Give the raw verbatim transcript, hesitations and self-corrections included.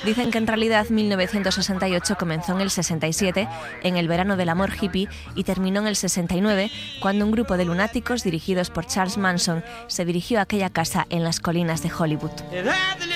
Dicen que en realidad mil novecientos sesenta y ocho comenzó en el sesenta y siete, en el verano del amor hippie, y terminó en el sesenta y nueve, cuando un grupo de lunáticos dirigidos por Charles Manson se dirigió a aquella casa en las colinas de Hollywood.